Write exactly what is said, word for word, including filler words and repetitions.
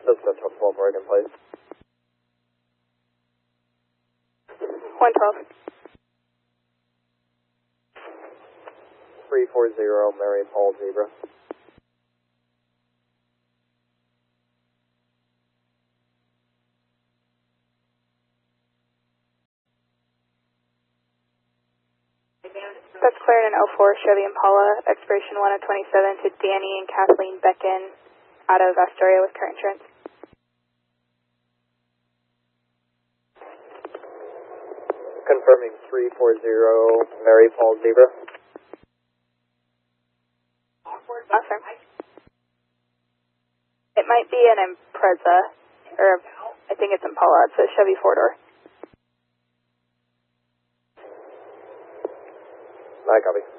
Discuss twelve Oregon, please. one twelve. three four zero, Mary Paul Zebra. That's cleared in oh four Chevy Impala, expiration one of twenty-seven to Danny and Kathleen Becken out of Astoria with current insurance. Confirming three four zero, Mary Paul Zebra. Awesome. It might be an Impreza, or I think it's Impala. It's a Chevy four-door. I copy.